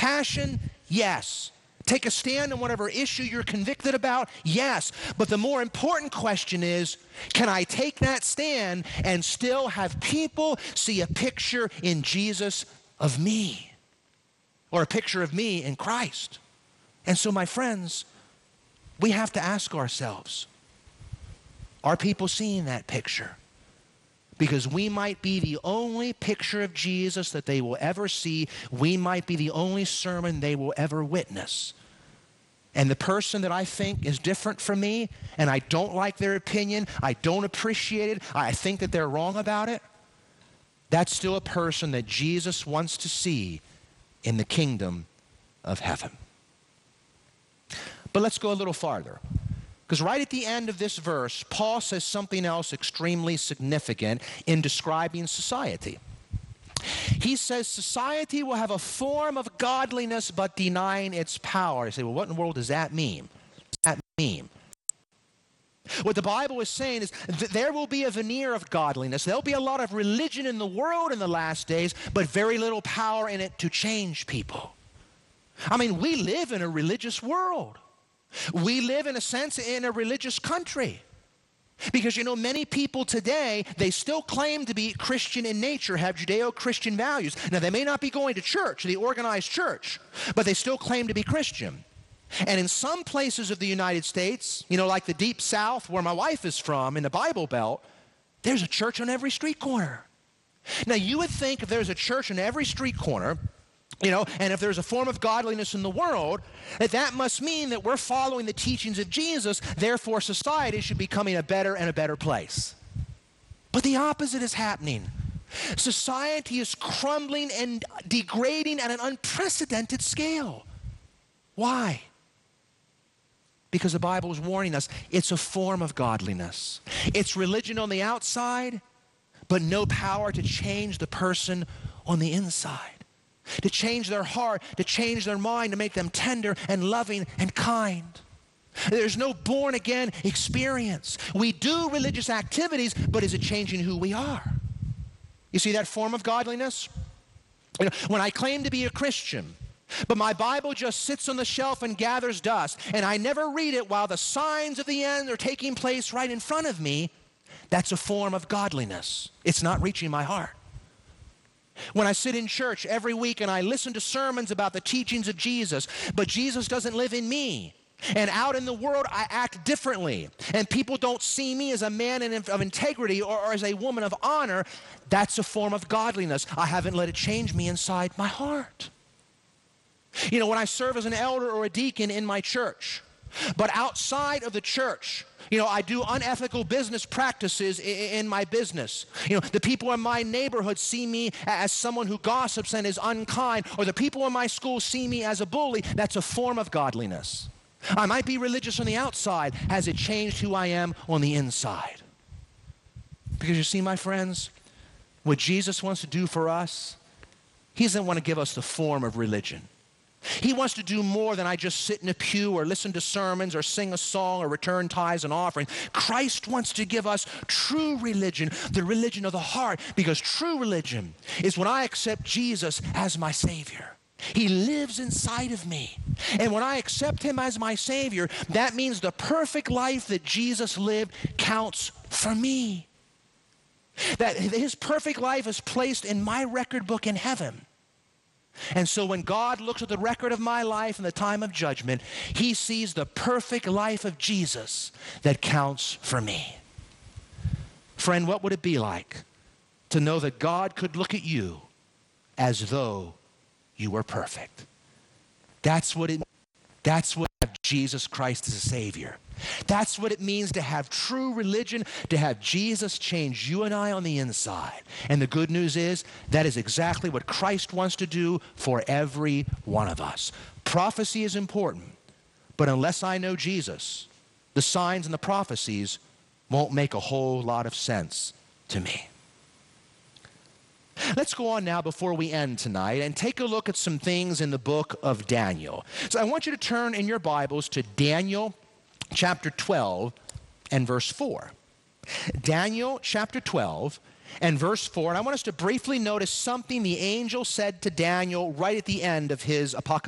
Passion? Yes. Take a stand on whatever issue you're convicted about? Yes. But the more important question is, can I take that stand and still have people see a picture in Jesus of me? Or a picture of me in Christ? And so, my friends, we have to ask ourselves, are people seeing that picture? Because we might be the only picture of Jesus that they will ever see. We might be the only sermon they will ever witness. And the person that I think is different from me, and I don't like their opinion, I don't appreciate it, I think that they're wrong about it, that's still a person that Jesus wants to see in the kingdom of heaven. But let's go a little farther. Because right at the end of this verse, Paul says something else extremely significant in describing society. He says society will have a form of godliness but denying its power. You say, well, what in the world does that mean? What the Bible is saying is that there will be a veneer of godliness. There'll be a lot of religion in the world in the last days, but very little power in it to change people. I mean, we live in a religious world. We live, in a sense, in a religious country. Because, many people today, they still claim to be Christian in nature, have Judeo-Christian values. Now, they may not be going to church, the organized church, but they still claim to be Christian. And in some places of the United States, like the Deep South, where my wife is from, in the Bible Belt, there's a church on every street corner. Now, you would think if there's a church on every street corner, and if there's a form of godliness in the world, that must mean that we're following the teachings of Jesus, therefore society should be becoming a better and a better place. But the opposite is happening. Society is crumbling and degrading at an unprecedented scale. Why? Because the Bible is warning us it's a form of godliness. It's religion on the outside, but no power to change the person on the inside. To change their heart, to change their mind, to make them tender and loving and kind. There's no born-again experience. We do religious activities, but is it changing who we are? You see that form of godliness? When I claim to be a Christian, but my Bible just sits on the shelf and gathers dust, and I never read it while the signs of the end are taking place right in front of me, that's a form of godliness. It's not reaching my heart. When I sit in church every week and I listen to sermons about the teachings of Jesus, but Jesus doesn't live in me, and out in the world I act differently, and people don't see me as a man of integrity or as a woman of honor, that's a form of godliness. I haven't let it change me inside my heart. When I serve as an elder or a deacon in my church, but outside of the church, I do unethical business practices in my business. The people in my neighborhood see me as someone who gossips and is unkind, or the people in my school see me as a bully. That's a form of godliness. I might be religious on the outside. Has it changed who I am on the inside? Because you see, my friends, what Jesus wants to do for us, he doesn't want to give us the form of religion. He wants to do more than I just sit in a pew or listen to sermons or sing a song or return tithes and offerings. Christ wants to give us true religion, the religion of the heart, because true religion is when I accept Jesus as my Savior. He lives inside of me. And when I accept him as my Savior, that means the perfect life that Jesus lived counts for me. That his perfect life is placed in my record book in heaven. And so when God looks at the record of my life in the time of judgment, he sees the perfect life of Jesus that counts for me. Friend, what would it be like to know that God could look at you as though you were perfect? That's what Jesus Christ is a Savior. That's what it means to have true religion, to have Jesus change you and I on the inside. And the good news is that is exactly what Christ wants to do for every one of us. Prophecy is important, but unless I know Jesus, the signs and the prophecies won't make a whole lot of sense to me. Let's go on now before we end tonight and take a look at some things in the book of Daniel. So I want you to turn in your Bibles to Daniel chapter 12 and verse 4. Daniel chapter 12 and verse 4. And I want us to briefly notice something the angel said to Daniel right at the end of his apocalyptic